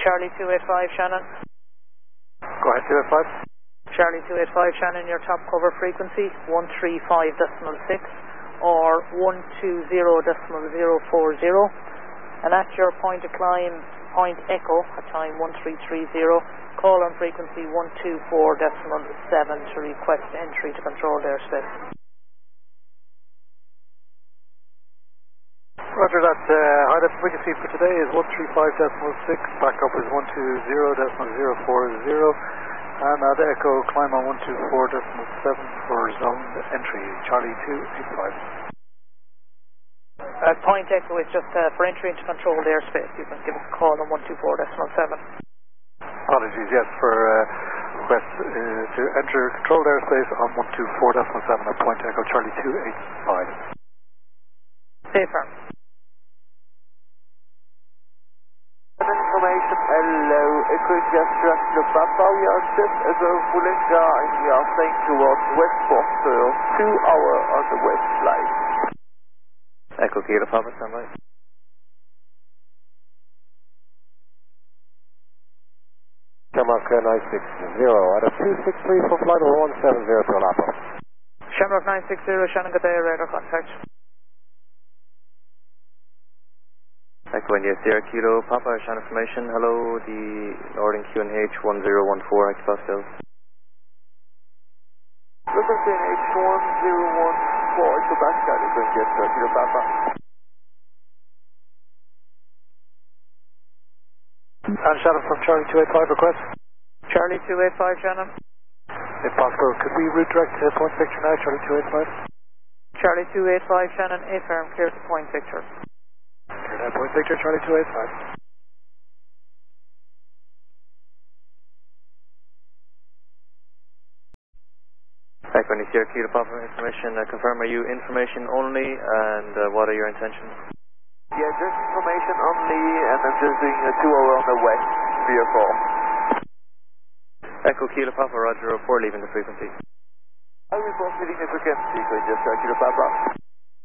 Charlie 285 Shannon. Go ahead, 285. Charlie 285 Shannon, your top cover frequency 135.6 or 120.040, and at your point of climb, point echo at time 1330, call on frequency 124.7 to request entry to controlled airspace. Roger that. High level frequency for today is 135.6, backup is 120.040, and at echo climb on 124.7 for zone entry, Charlie 285. Point echo is just for entry into controlled airspace. You can give us a call on 124.7. Apologies, yes, for request to enter controlled airspace on 124.7 at point echo, Charlie 285. Safer. Information, hello, Echo Gesture to Papa, we are just as a Bullinga and we are flying towards West Foster, 2 hours on the west flight. Echo Kilo Papa, standby. Shamrock 960, at a 263 for flight over 170 to Lapa. Shamrock 960, Shannon, good day, radar contact. Echo India Sierra Kilo Papa, Shannon information, hello, the Northern QNH 1014, Hectopascal. Northern QNH 1014, Hectopascal, Echo India Sierra Kilo Papa. And Shannon from Charlie 285 request. Charlie 285 Shannon. If possible, could we route direct to point picture now, Charlie 285? Charlie 285 Shannon, affirm, clear to point picture. Clear now, point picture, Charlie 285. Echo India Sierra Kilo Papa information, confirm, are you information only, and what are your intentions? Yeah, just information only, and I'm just doing a 2 hour on the west, VFR. Echo Kilo Papa, Roger, report leaving the frequency. I report leaving the frequency, so just Kilo Papa.